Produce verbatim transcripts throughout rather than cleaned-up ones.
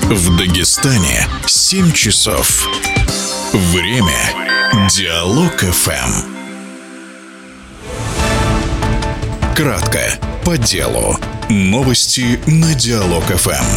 В Дагестане семь часов. Время Диалог эф эм. Кратко, по делу. Новости на Диалог эф эм.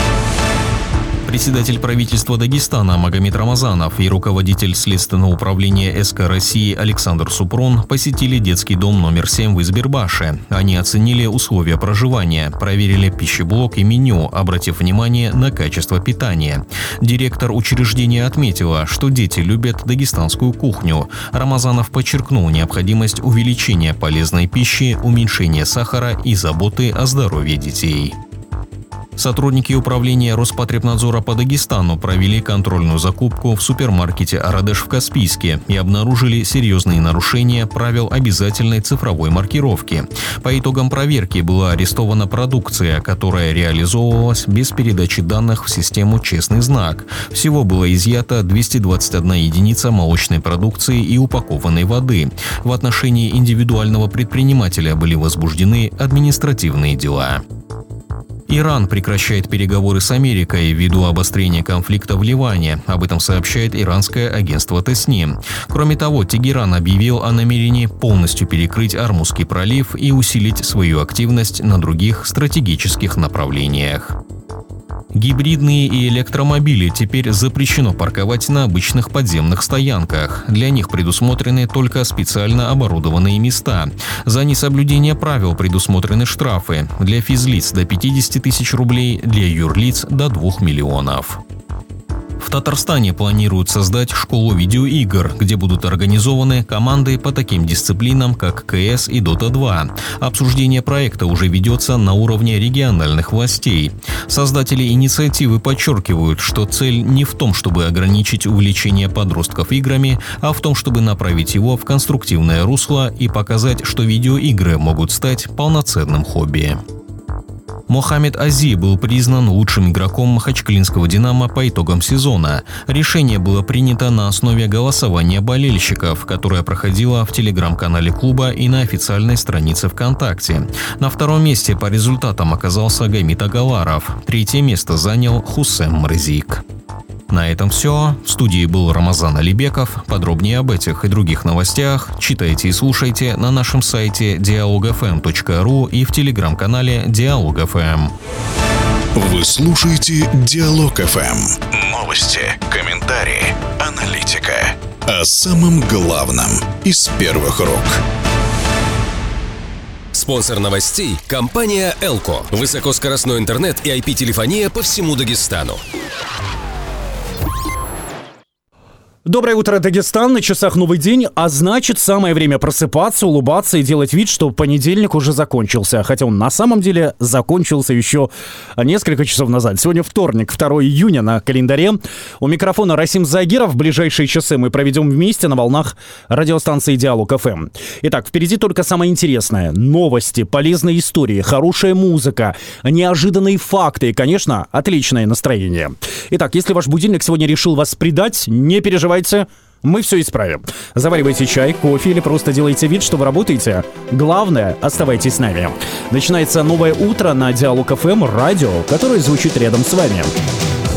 Председатель правительства Дагестана Магомед Рамазанов и руководитель Следственного управления эс ка России Александр Супрун посетили детский дом номер семь в Избербаше. Они оценили условия проживания, проверили пищеблок и меню, обратив внимание на качество питания. Директор учреждения отметила, что дети любят дагестанскую кухню. Рамазанов подчеркнул необходимость увеличения полезной пищи, уменьшения сахара и заботы о здоровье детей. Сотрудники управления Роспотребнадзора по Дагестану провели контрольную закупку в супермаркете «Арадеш» в Каспийске и обнаружили серьезные нарушения правил обязательной цифровой маркировки. По итогам проверки была арестована продукция, которая реализовывалась без передачи данных в систему «Честный знак». Всего было изъято двести двадцать одна единица молочной продукции и упакованной воды. В отношении индивидуального предпринимателя были возбуждены административные дела. Иран прекращает переговоры с Америкой ввиду обострения конфликта в Ливане. Об этом сообщает иранское агентство Тесним. Кроме того, Тегеран объявил о намерении полностью перекрыть Ормузский пролив и усилить свою активность на других стратегических направлениях. Гибридные и электромобили теперь запрещено парковать на обычных подземных стоянках. Для них предусмотрены только специально оборудованные места. За несоблюдение правил предусмотрены штрафы. Для физлиц до пятьдесят тысяч рублей, для юрлиц до двух миллионов. В Татарстане планируют создать школу видеоигр, где будут организованы команды по таким дисциплинам, как ка эс и дота два. Обсуждение проекта уже ведется на уровне региональных властей. Создатели инициативы подчеркивают, что цель не в том, чтобы ограничить увлечение подростков играми, а в том, чтобы направить его в конструктивное русло и показать, что видеоигры могут стать полноценным хобби. Мохаммед Ази был признан лучшим игроком махачкалинского «Динамо» по итогам сезона. Решение было принято на основе голосования болельщиков, которое проходило в телеграм-канале клуба и на официальной странице ВКонтакте. На втором месте по результатам оказался Гамит Агаларов. Третье место занял Хуссем Мрзик. На этом все. В студии был Рамазан Алибеков. Подробнее об этих и других новостях читайте и слушайте на нашем сайте диалог эф эм точка ру и в телеграм-канале Диалог эф эм. Вы слушаете Диалог эф эм. Новости, комментарии, аналитика. О самом главном из первых рук. Спонсор новостей – компания «Элко». Высокоскоростной интернет и ай пи-телефония по всему Дагестану. Доброе утро, Дагестан. На часах новый день, а значит, самое время просыпаться, улыбаться и делать вид, что понедельник уже закончился. Хотя он на самом деле закончился еще несколько часов назад. Сегодня вторник, второго июня на календаре. У микрофона Расим Загиров. В ближайшие часы мы проведем вместе на волнах радиостанции Диалог эф эм. Итак, впереди только самое интересное. Новости, полезные истории, хорошая музыка, неожиданные факты и, конечно, отличное настроение. Итак, если ваш будильник сегодня решил вас предать, не переживайте. Мы все исправим. Заваривайте чай, кофе или просто делайте вид, что вы работаете. Главное, оставайтесь с нами. Начинается новое утро на Диалог эф эм, радио, которое звучит рядом с вами.